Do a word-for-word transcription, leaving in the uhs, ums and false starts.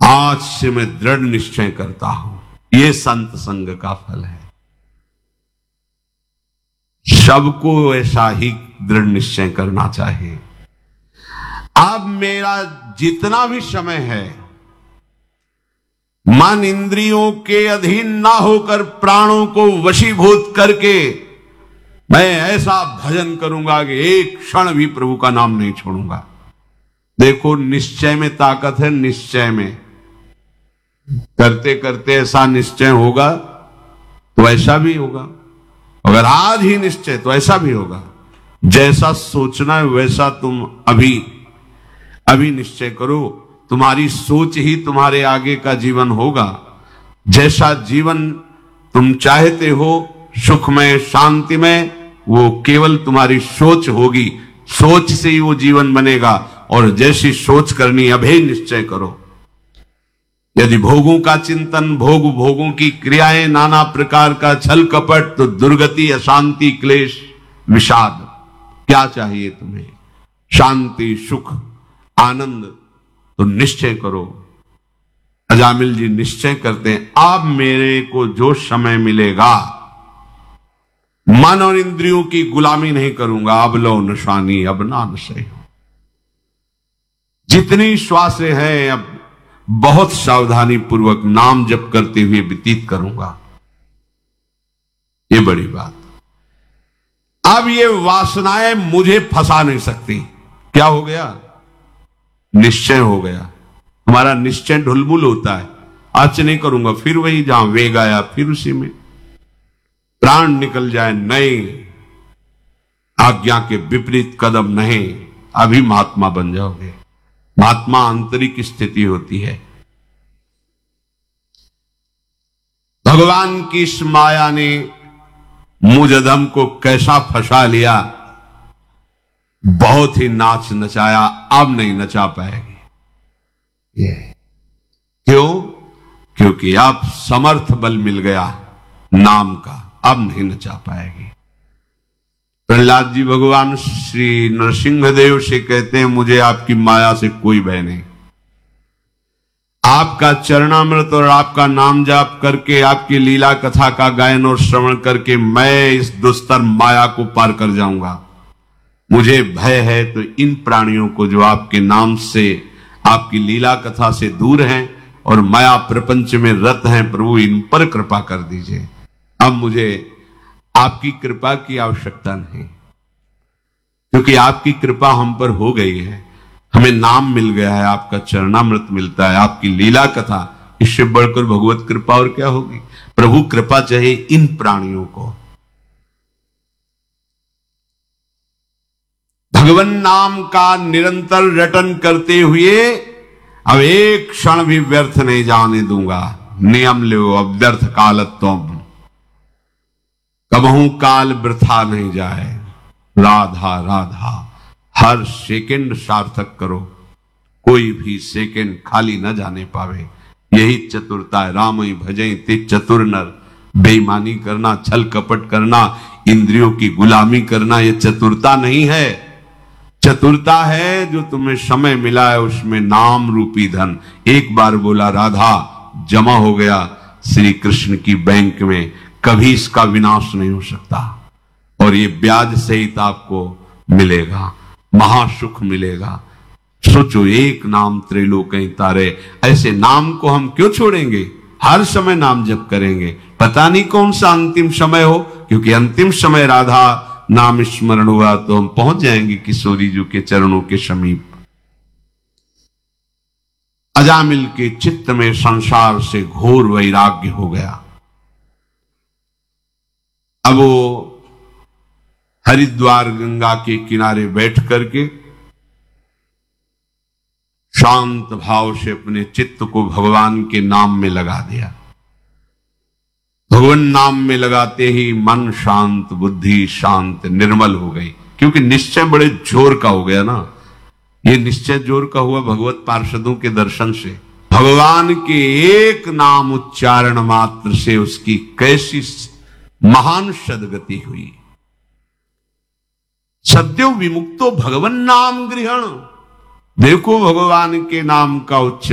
आज से मैं दृढ़ निश्चय करता हूं, यह संत संग का फल है। सबको ऐसा ही दृढ़ निश्चय करना चाहिए। अब मेरा जितना भी समय है, मन इंद्रियों के अधीन ना होकर प्राणों को वशीभूत करके मैं ऐसा भजन करूंगा कि एक क्षण भी प्रभु का नाम नहीं छोड़ूंगा। देखो, निश्चय में ताकत है। निश्चय में करते करते ऐसा निश्चय होगा तो ऐसा भी होगा। अगर आज ही निश्चय तो ऐसा भी होगा। जैसा सोचना है वैसा तुम अभी अभी निश्चय करो। तुम्हारी सोच ही तुम्हारे आगे का जीवन होगा। जैसा जीवन तुम चाहते हो, सुखमय शांतिमय, वो केवल तुम्हारी सोच होगी। सोच से ही वो जीवन बनेगा। और जैसी सोच करनी, अभेय निश्चय करो। यदि भोगों का चिंतन, भोग भोगों की क्रियाएं, नाना प्रकार का छल कपट, तो दुर्गति, अशांति, क्लेश, विषाद। क्या चाहिए तुम्हें? शांति, सुख, आनंद। तो निश्चय करो। अजामिल जी निश्चय करते हैं, अब मेरे को जो समय मिलेगा, मन और इंद्रियों की गुलामी नहीं करूंगा। अब लो नशानी अब ना नशे हो। जितनी श्वासें हैं अब बहुत सावधानी पूर्वक नाम जप करते हुए व्यतीत करूंगा। ये बड़ी बात। अब ये वासनाएं मुझे फंसा नहीं सकती। क्या हो गया? निश्चय हो गया। हमारा निश्चय ढुलमुल होता है। आज नहीं करूंगा, फिर वही जहां वेग आया फिर उसी में प्राण निकल जाए, नहीं, आज्ञा के विपरीत कदम नहीं। अभी महात्मा बन जाओगे। महात्मा आंतरिक स्थिति होती है। भगवान की इस माया ने मुझ अधम को कैसा फंसा लिया। बहुत ही नाच नचाया, अब नहीं नचा पाएगी। ये क्यों? क्योंकि अब समर्थ बल मिल गया नाम का, अब नहीं नचा पाएगी। प्रहलाद जी भगवान श्री नरसिंह देव से कहते हैं, मुझे आपकी माया से कोई भय नहीं। आपका चरणामृत और आपका नाम जाप करके, आपकी लीला कथा का गायन और श्रवण करके मैं इस दुस्तर माया को पार कर जाऊंगा। मुझे भय है तो इन प्राणियों को जो आपके नाम से, आपकी लीला कथा से दूर हैं और माया प्रपंच में रत हैं, प्रभु इन पर कृपा कर दीजिए। अब मुझे आपकी कृपा की आवश्यकता नहीं, क्योंकि आपकी कृपा हम पर हो गई है। हमें नाम मिल गया है, आपका चरणामृत मिलता है, आपकी लीला कथा। इससे बढ़कर भगवत कृपा और क्या होगी? प्रभु कृपा चाहिए इन प्राणियों को। भगवान नाम का निरंतर रटन करते हुए अब एक क्षण भी व्यर्थ नहीं जाने दूंगा। नियम लो अब व्यर्थ कालत्वम, कबहू काल वृथा नहीं जाए। राधा राधा, हर सेकंड सार्थक करो, कोई भी सेकंड खाली न जाने पावे। यही चतुरता है। राम ही भजई ते चतुर नर। बेईमानी करना, छल कपट करना, इंद्रियों की गुलामी करना, यह चतुरता नहीं है। चतुरता है जो तुम्हें समय मिला है उसमें नाम रूपी धन एक बार बोला राधा, जमा हो गया श्री कृष्ण की बैंक में। कभी इसका विनाश नहीं हो सकता। और ये ब्याज सहित आपको मिलेगा, महासुख मिलेगा। सोचो, एक नाम त्रैलोक्य तारे। ऐसे नाम को हम क्यों छोड़ेंगे? हर समय नाम जप करेंगे। पता नहीं कौन सा अंतिम समय हो, क्योंकि अंतिम समय राधा नाम स्मरण हुआ तो हम पहुंच जाएंगे किशोरी जी के चरणों के समीप। अजामिल के चित्त में संसार से घोर वैराग्य हो गया। अब वो हरिद्वार गंगा के किनारे बैठ करके शांत भाव से अपने चित्त को भगवान के नाम में लगा दिया। भगवान नाम में लगाते ही मन शांत, बुद्धि शांत, निर्मल हो गई। क्योंकि निश्चय बड़े जोर का हो गया ना। ये निश्चय जोर का हुआ भगवत पार्षदों के दर्शन से। भगवान के एक नाम उच्चारण मात्र से उसकी कैसी महान सदगति हुई। सद्यो विमुक्तो भगवन नाम गृहण। देखो, भगवान के नाम का उच्चारण